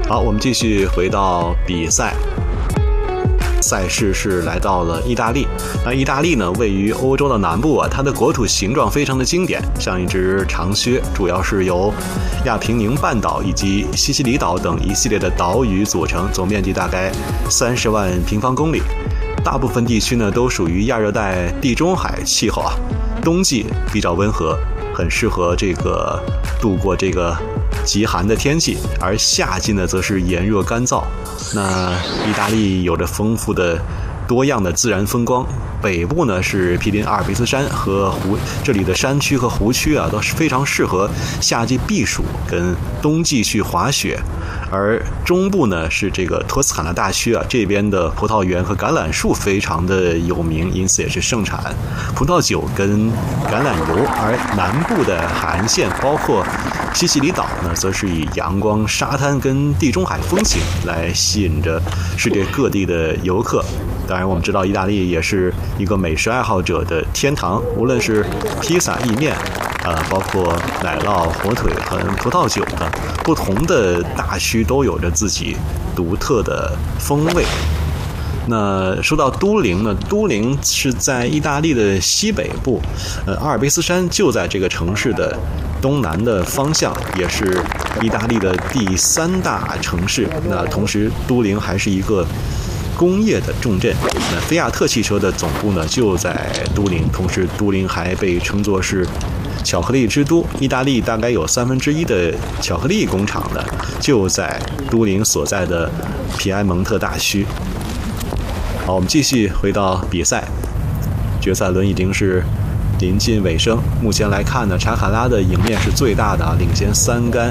好，我们继续回到比赛。赛事是来到了意大利。那意大利呢，位于欧洲的南部啊，它的国土形状非常的经典，像一只长靴，主要是由亚平宁半岛以及西西里岛等一系列的岛屿组成，总面积大概30万平方公里。大部分地区呢都属于亚热带地中海气候啊，冬季比较温和，很适合度过这个极寒的天气，而夏季呢则是炎热干燥。那意大利有着丰富的多样的自然风光，北部呢是毗邻阿尔卑斯山和湖，这里的山区和湖区啊都是非常适合夏季避暑跟冬季去滑雪。而中部呢是这个托斯卡纳大区啊，这边的葡萄园和橄榄树非常的有名，因此也是盛产葡萄酒跟橄榄油。而南部的海岸线包括西西里岛呢，则是以阳光、沙滩跟地中海风情来吸引着世界各地的游客。当然我们知道意大利也是一个美食爱好者的天堂，无论是披萨、意面包括奶酪、火腿和葡萄酒呢，不同的大区都有着自己独特的风味。那说到都灵呢，都灵是在意大利的西北部，阿尔卑斯山就在这个城市的东南的方向，也是意大利的第3大城市。那同时都灵还是一个工业的重镇，那菲亚特汽车的总部呢就在都灵，同时都灵还被称作是巧克力之都，意大利大概有1/3的巧克力工厂呢就在都灵所在的皮埃蒙特大区。好，我们继续回到比赛，决赛轮已经是临近尾声。目前来看呢，查卡拉的赢面是最大的，领先3杆。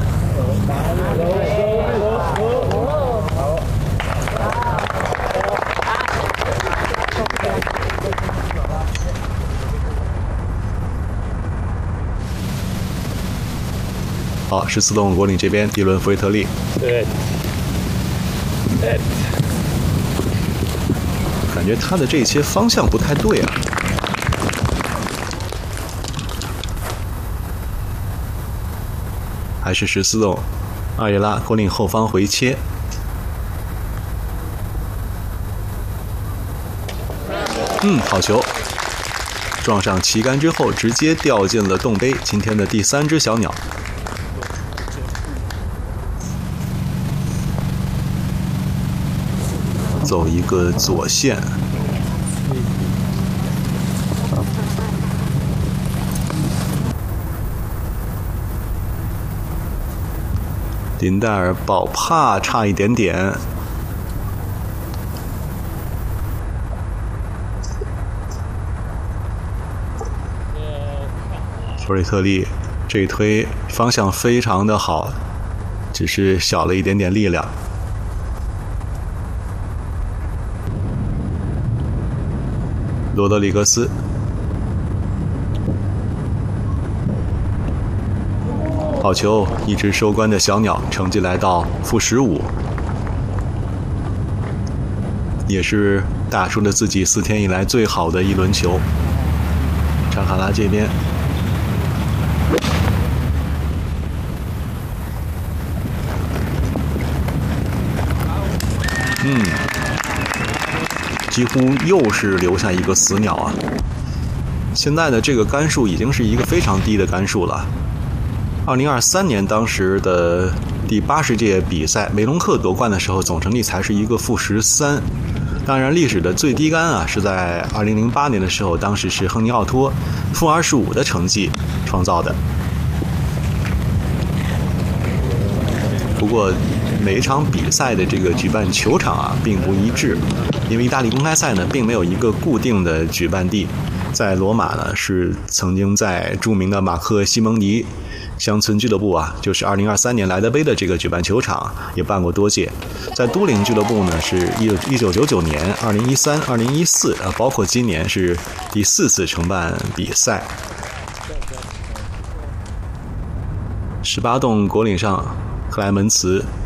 好，14洞国岭这边，迪伦·弗瑞特利。 对。 感觉他的这些方向不太对啊。还是14洞，阿耶拉国岭后方回切。好球！撞上旗杆之后，直接掉进了洞杯。今天的第3只小鸟。走一个左线，林戴尔保帕差一点点。弗瑞特利这一推方向非常的好，只是小了一点点力量。罗德里格斯，好球！一只收官的小鸟，成绩来到-15，也是打出了自己4天以来最好的一轮球。查卡拉这边，几乎又是留下一个死鸟啊！现在的这个杆数已经是一个非常低的杆数了。2023年当时的第80届比赛，梅隆克夺冠的时候，总成绩才是一个-13。当然，历史的最低杆啊是在2008年的时候，当时是亨利奥托-25的成绩创造的。不过每一场比赛的这个举办球场啊并不一致，因为意大利公开赛呢并没有一个固定的举办地。在罗马呢是曾经在著名的马克西蒙尼乡村俱乐部啊，就是2023年莱德杯的这个举办球场也办过多届。在都灵俱乐部呢是1999年、2013、2014包括今年是第4次承办比赛。18洞国岭上克莱门茨